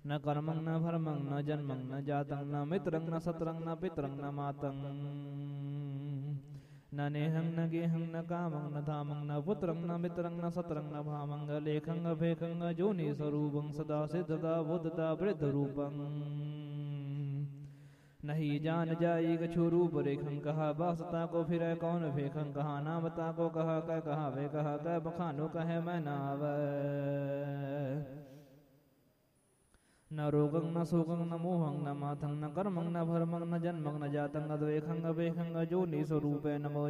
न कर्मं न भर्मं न जन्मं न जातं न मित्रं न सत्रं न पितरं न मातं न नेहं न गेहं न कामं न धामं न पुत्रं न मित्रं न सत्रं न भामं लेखं अभेखं जोनिस्वरूपं सदा सिद्धता बुद्धता वृद्धरूपं नहीं जान जाई कछु रूप रेखं कहा बासता को फिर कौन फेखं कहा नामता को कहा वे कहा कह बखानो कहे मैं नाव न रोगं न शोकं न मोहं न माथं न कर्मं न भर्मं न जन्मं न जातं न द्वेखं अवेखं जोनिस्वरूपे नमो